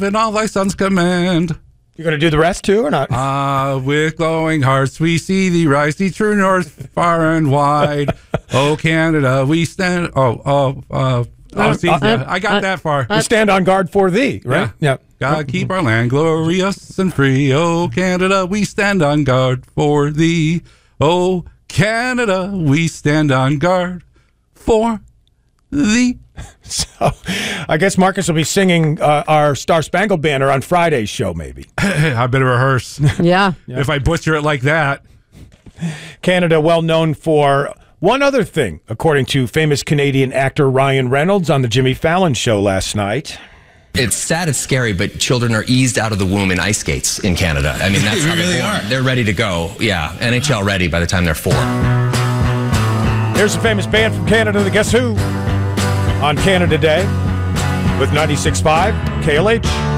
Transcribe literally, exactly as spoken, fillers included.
in all thy son's command. You going to do the rest too, or not? Ah, uh, with glowing hearts we see thee rise, the true north far and wide. Oh, Canada, we stand. Oh, oh, uh, oh, see, uh, I got uh, that far. We stand on guard for thee, right? Yeah. yeah. God keep our land glorious and free. Oh, Canada, we stand on guard for thee. Oh, Canada, we stand on guard for thee. So, I guess Marcus will be singing uh, our Star Spangled Banner on Friday's show, maybe. I better rehearse. Yeah. If I butcher it like that. Canada, well known for one other thing, according to famous Canadian actor Ryan Reynolds on the Jimmy Fallon show last night. It's sad, it's scary, but children are eased out of the womb in ice skates in Canada. I mean, that's how really they're born. They're ready to go. Yeah, N H L ready by the time they're four. Here's a famous band from Canada, the Guess Who, on Canada Day with ninety-six point five K L H.